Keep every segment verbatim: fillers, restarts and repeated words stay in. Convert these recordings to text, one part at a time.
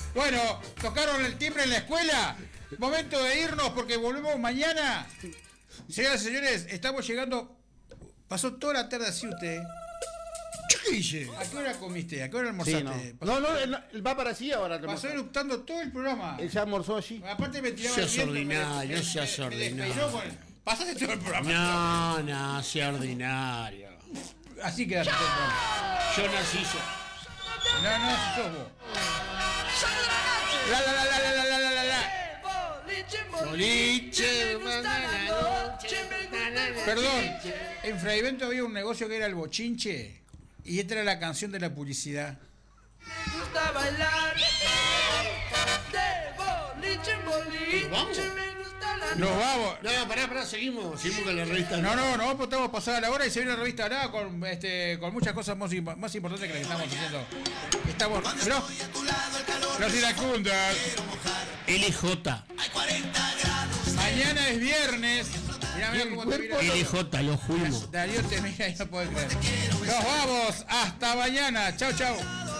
Bueno, tocaron el timbre en la escuela. Momento de irnos porque volvemos mañana. Señoras y señores, estamos llegando. Pasó toda la tarde así usted. ¿Qué hice? ¿A qué hora comiste? ¿A qué hora almorzaste? Sí, no. no, no, él va para así ahora. Pasó eructando todo el programa. Él ya almorzó allí. Aparte me tiraba Seas el viento. ordinario, me, seas me, me ordinario. con... Pasaste todo el programa. No, no, sea ordinario. Así quedaste todo el programa. Yo nací yo. No, no, si sos vos. La, la, la, la, la, la, la, la, la. Boliche, Perdón, en Fraivento había un negocio que era el bochinche y esta era la canción de la publicidad. Me gusta bailar de boliche en boliche. ¿Vamos? Me gusta la Nos vamos. No, no, pará, pará, seguimos. Seguimos con la revista. No, no, no, pues estamos pasada la hora y se viene la revista ahora con este con muchas cosas más, más importantes que las que estamos haciendo. Estamos. Pero, los iracundas. L J. Mañana es viernes. Mirá, mirá cómo te mira. L J, lo fuimos. Darío te mira y no puede creer. Nos vamos. Hasta mañana. Chau, chau.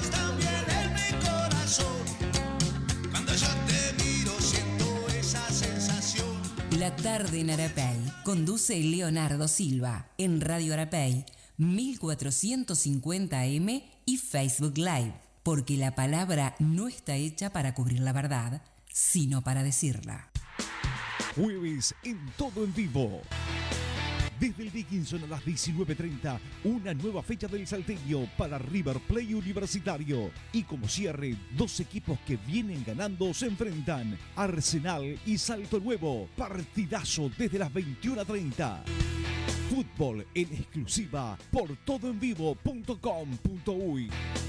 La tarde en Arapey conduce Leonardo Silva en Radio Arapey mil cuatrocientos cincuenta A M y Facebook Live, porque la palabra no está hecha para cubrir la verdad, sino para decirla. Jueves en todo en vivo. Desde el Dickinson a las diecinueve treinta, una nueva fecha del Salteño para River Plate Universitario. Y como cierre, dos equipos que vienen ganando se enfrentan. Arsenal y Salto Nuevo. Partidazo desde las veintiuna treinta. Fútbol en exclusiva por todo en vivo punto com punto uy.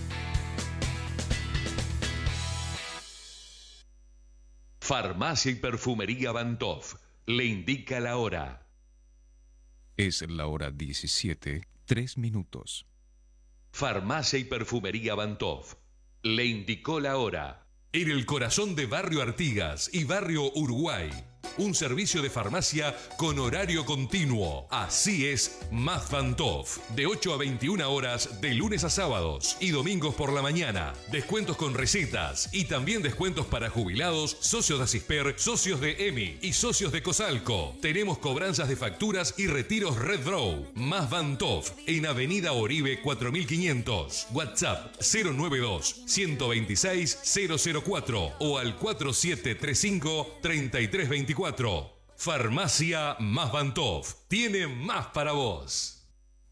Farmacia y Perfumería Bantov le indica la hora. Es la hora diecisiete, tres minutos. Farmacia y Perfumería Bantov le indicó la hora. En el corazón de Barrio Artigas y Barrio Uruguay. Un servicio de farmacia con horario continuo. Así es Más Bantov. De ocho a veintiuna horas de lunes a sábados y domingos por la mañana. Descuentos con recetas y también descuentos para jubilados, socios de Asisper, socios de E M I y socios de Cosalco. Tenemos cobranzas de facturas y retiros Red Draw. Más Bantov en Avenida Oribe cuatro mil quinientos. WhatsApp cero nueve dos, uno dos seis, cero cero cuatro o al cuatro siete tres cinco, tres tres dos cuatro. Farmacia Más Bantov tiene más para vos.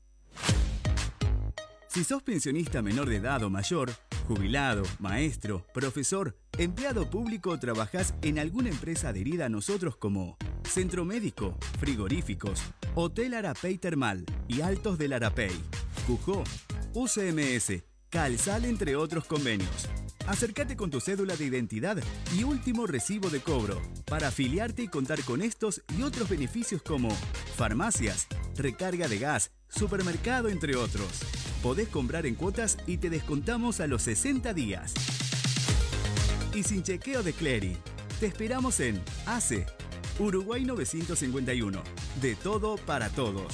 Si sos pensionista menor de edad o mayor, jubilado, maestro, profesor, empleado público o trabajás en alguna empresa adherida a nosotros como Centro Médico, Frigoríficos, Hotel Arapey Termal y Altos del Arapey, Cujó, U C M S, Calzal, entre otros convenios. Acércate con tu cédula de identidad y último recibo de cobro para afiliarte y contar con estos y otros beneficios como farmacias, recarga de gas, supermercado, entre otros. Podés comprar en cuotas y te descontamos a los sesenta días. Y sin chequeo de clearing. Te esperamos en A C E, Uruguay novecientos cincuenta y uno. De todo para todos.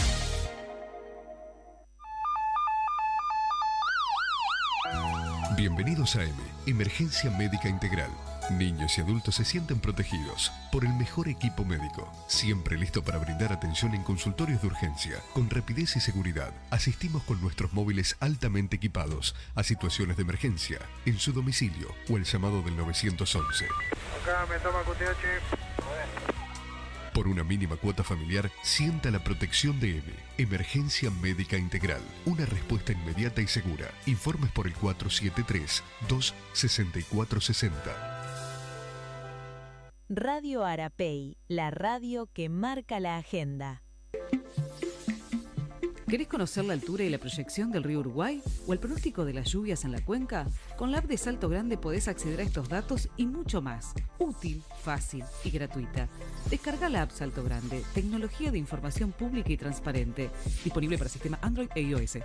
Bienvenidos a E M E, Emergencia Médica Integral. Niños y adultos se sienten protegidos por el mejor equipo médico, siempre listo para brindar atención en consultorios de urgencia, con rapidez y seguridad. Asistimos con nuestros móviles altamente equipados a situaciones de emergencia, en su domicilio o el llamado del nueve once. Acá me toma Q T H. Por una mínima cuota familiar, sienta la protección de E M E, Emergencia Médica Integral. Una respuesta inmediata y segura. Informes por el cuatro siete tres, dos seis cuatro seis cero. Radio Arapey, la radio que marca la agenda. ¿Querés conocer la altura y la proyección del río Uruguay o el pronóstico de las lluvias en la cuenca? Con la app de Salto Grande podés acceder a estos datos y mucho más. Útil, fácil y gratuita. Descarga la app Salto Grande, tecnología de información pública y transparente. Disponible para sistema Android e iOS.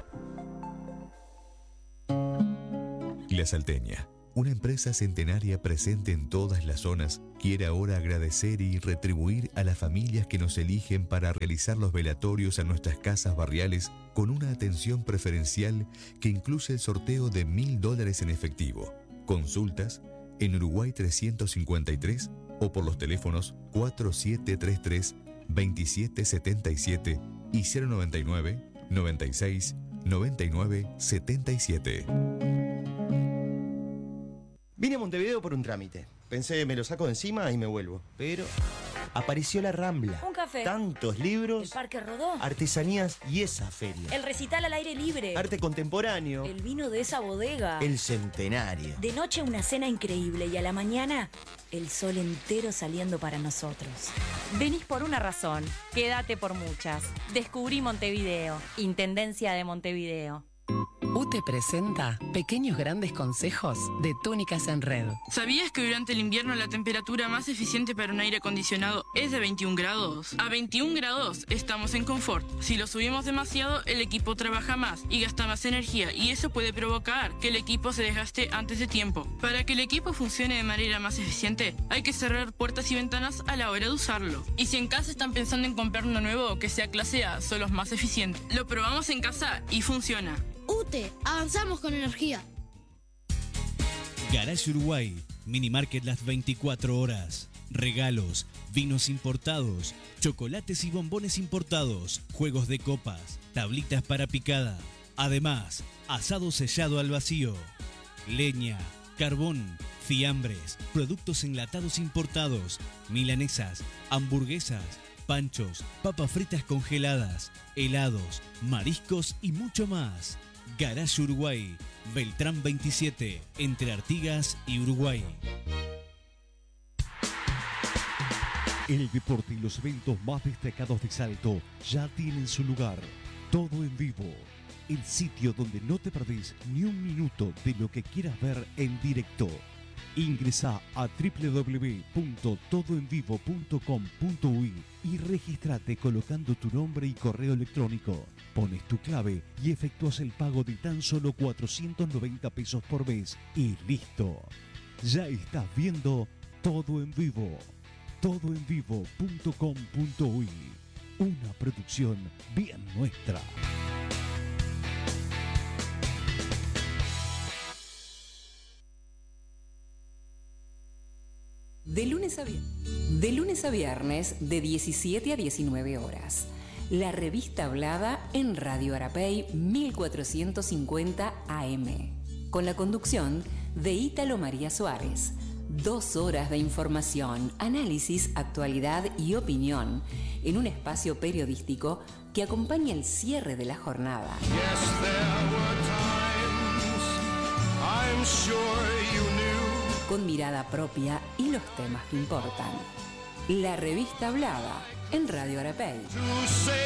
La Salteña, una empresa centenaria presente en todas las zonas, quiere ahora agradecer y retribuir a las familias que nos eligen para realizar los velatorios a nuestras casas barriales con una atención preferencial que incluye el sorteo de mil dólares en efectivo, consultas en Uruguay trescientos cincuenta y tres o por los teléfonos cuatro siete tres tres, dos siete siete siete y cero noventa y nueve, noventa y seis, noventa y nueve, setenta y siete. Vine a Montevideo por un trámite. Pensé, me lo saco de encima y me vuelvo. Pero apareció la Rambla. Un café. Tantos libros. El Parque Rodó. Artesanías y esa feria. El recital al aire libre. Arte contemporáneo. El vino de esa bodega. El centenario. De noche una cena increíble y a la mañana el sol entero saliendo para nosotros. Venís por una razón. Quédate por muchas. Descubrí Montevideo. Intendencia de Montevideo. U T E presenta Pequeños Grandes Consejos de Túnicas en Red. ¿Sabías que durante el invierno la temperatura más eficiente para un aire acondicionado es de veintiún grados? A veintiún grados estamos en confort. Si lo subimos demasiado, el equipo trabaja más y gasta más energía, y eso puede provocar que el equipo se desgaste antes de tiempo. Para que el equipo funcione de manera más eficiente, hay que cerrar puertas y ventanas a la hora de usarlo. Y si en casa están pensando en comprar uno nuevo que sea clase A, son los más eficientes. Lo probamos en casa y funciona. U T E, avanzamos con energía. Garage Uruguay, Mini Market las veinticuatro horas. Regalos, vinos importados, chocolates y bombones importados, juegos de copas, tablitas para picada. Además, asado sellado al vacío, leña, carbón, fiambres, productos enlatados importados, milanesas, hamburguesas, panchos, papas fritas congeladas, helados, mariscos y mucho más. Garage Uruguay, Beltrán veintisiete, entre Artigas y Uruguay. El deporte y los eventos más destacados de Salto ya tienen su lugar. Todo en vivo. El sitio donde no te perdés ni un minuto de lo que quieras ver en directo. Ingresa a doble u doble u doble u punto todo en vivo punto com punto u i y regístrate colocando tu nombre y correo electrónico. Pones tu clave y efectúas el pago de tan solo cuatrocientos noventa pesos por mes y listo. Ya estás viendo Todo en Vivo. todo en vivo punto com punto u i. Una producción bien nuestra. De lunes a viernes, de lunes a viernes, de diecisiete a diecinueve horas. La revista hablada en Radio Arapey mil cuatrocientos cincuenta A M. Con la conducción de Ítalo María Suárez. Dos horas de información, análisis, actualidad y opinión en un espacio periodístico que acompaña el cierre de la jornada. Yes, there were times, I'm sure you knew. Con mirada propia y los temas que importan. La revista hablada en Radio Arapey.